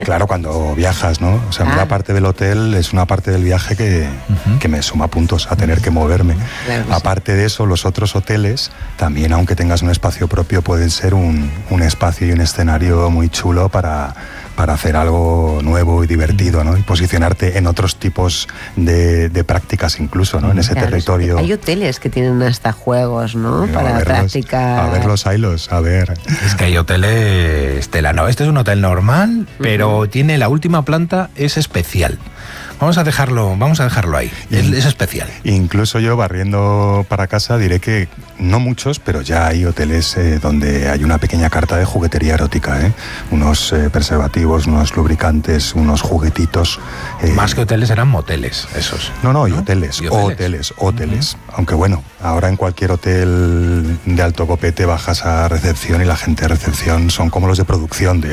Claro, cuando viajas, ¿no? O sea, una parte del hotel es una parte del viaje que me suma puntos a tener que moverme. Claro que Aparte de eso, los otros hoteles también, aunque tengas un espacio propio, pueden ser un espacio y un escenario muy chulo para hacer algo nuevo y divertido, ¿no? Y posicionarte en otros tipos de prácticas incluso, ¿no? En ese territorio. Hay hoteles que tienen hasta juegos, ¿no? Para practicar. A verlos, haylos, a ver. Es que hay hoteles, Tela, no, este es un hotel normal, pero tiene la última planta, es especial. Vamos a dejarlo ahí, es especial. Incluso yo, barriendo para casa, diré que no muchos, pero ya hay hoteles donde hay una pequeña carta de juguetería erótica, unos preservativos, unos lubricantes, unos juguetitos. Más que hoteles eran moteles, esos. No, y hoteles. Aunque bueno, ahora en cualquier hotel de alto copete bajas a recepción y la gente de recepción son como los de producción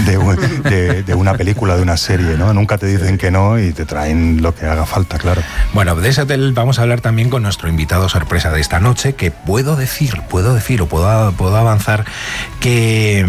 de una película, de una serie, ¿no? Nunca te dicen que no y te traen lo que haga falta, claro. Bueno, de ese hotel vamos a hablar también con nuestro invitado sorpresa de esta noche, que puedo avanzar que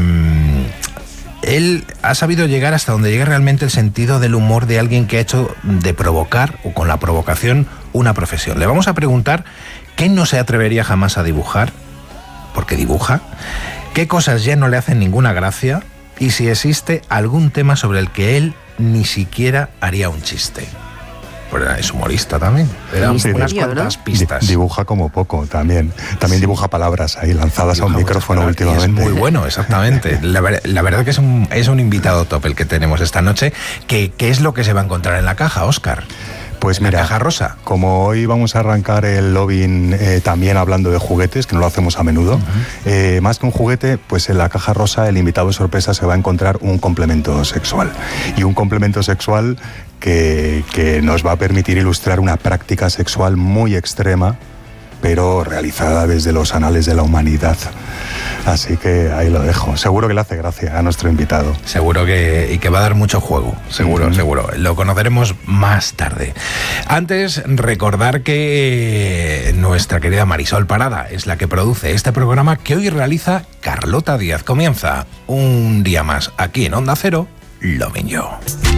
él ha sabido llegar hasta donde llega realmente el sentido del humor de alguien que ha hecho de provocar, o con la provocación, una profesión. Le vamos a preguntar qué no se atrevería jamás a dibujar, porque dibuja, qué cosas ya no le hacen ninguna gracia, y si existe algún tema sobre el que él ni siquiera haría un chiste. Pues es humorista también. Unas cuantas pistas. Dibuja como poco también. También dibuja palabras ahí lanzadas a un micrófono últimamente. Es muy bueno, exactamente. La verdad que es un invitado top el que tenemos esta noche. ¿Qué es lo que se va a encontrar en la caja, Óscar? Pues mira, la caja rosa. Como hoy vamos a arrancar el lobbying también hablando de juguetes, que no lo hacemos a menudo, más que un juguete, pues en la caja rosa el invitado sorpresa se va a encontrar un complemento sexual. Y un complemento sexual que nos va a permitir ilustrar una práctica sexual muy extrema, pero realizada desde los anales de la humanidad. Así que ahí lo dejo. Seguro que le hace gracia a nuestro invitado. Seguro que va a dar mucho juego. Seguro. Lo conoceremos más tarde. Antes, recordar que nuestra querida Marisol Parada es la que produce este programa que hoy realiza Carlota Díaz. Comienza un día más aquí en Onda Cero, Lo Ven Yo.